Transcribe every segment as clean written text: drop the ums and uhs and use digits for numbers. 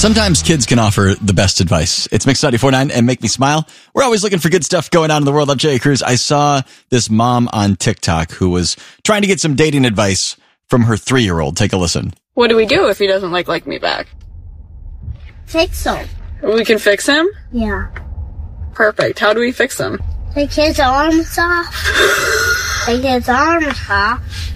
Sometimes kids can offer the best advice. It's Mix 94.9 and Make Me Smile. We're always looking for good stuff going on in the world. I'm Jay Cruz. I saw this mom on TikTok who was trying to get some dating advice from her 3-year-old. Take a listen. What do we do if he doesn't like me back? Fix him. We can fix him? Yeah. Perfect. How do we fix him? Take his arms off. Take his arms off.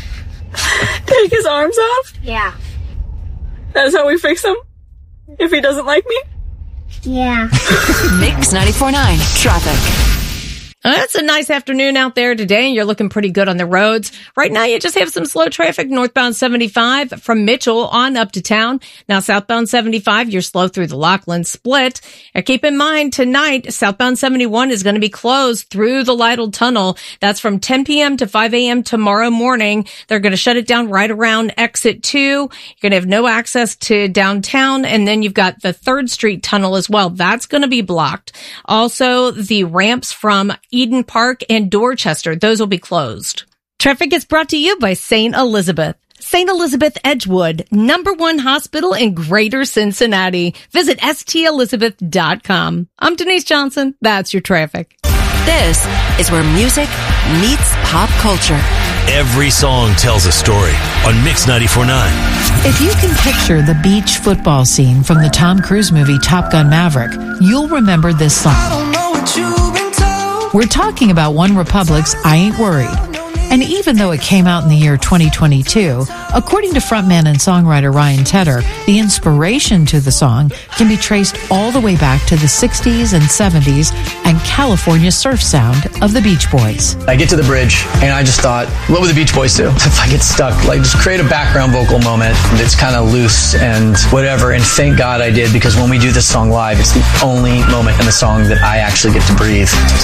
Take his arms off? Yeah. That's how we fix him? If he doesn't like me? Yeah. Mix 94.9 Traffic. It's a nice afternoon out there today, and you're looking pretty good on the roads. Right now, you just have some slow traffic northbound 75 from Mitchell on up to town. Now, southbound 75, you're slow through the Lockland split. And keep in mind, tonight, southbound 71 is going to be closed through the Lytle Tunnel. That's from 10 p.m. to 5 a.m. tomorrow morning. They're going to shut it down right around exit 2. You're going to have no access to downtown. And then you've got the 3rd Street Tunnel as well. That's going to be blocked. Also, the ramps from Eden Park and Dorchester, those will be closed. Traffic is brought to you by St. Elizabeth. St. Elizabeth Edgewood, #1 hospital in Greater Cincinnati. Visit stelizabeth.com. I'm Denise Johnson. That's your traffic. This is where music meets pop culture. Every song tells a story on Mix 94.9. If you can picture the beach football scene from the Tom Cruise movie Top Gun Maverick, you'll remember this song. I don't know what you've been told. We're talking about One Republic's I Ain't Worried. And even though it came out in the year 2022, according to frontman and songwriter Ryan Tedder, the inspiration to the song can be traced all the way back to the 60s and 70s and California surf sound of the Beach Boys. I get to the bridge, and I just thought, what would the Beach Boys do if I get stuck? Like, just create a background vocal moment that's kind of loose and whatever, and thank God I did, because when we do this song live, it's the only moment in the song that I actually get to breathe.